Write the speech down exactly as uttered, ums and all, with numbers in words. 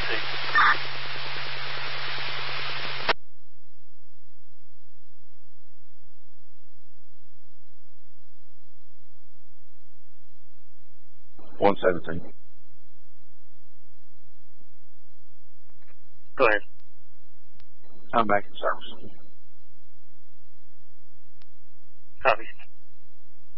seventeen. one seventeen. Go ahead. I'm back in service.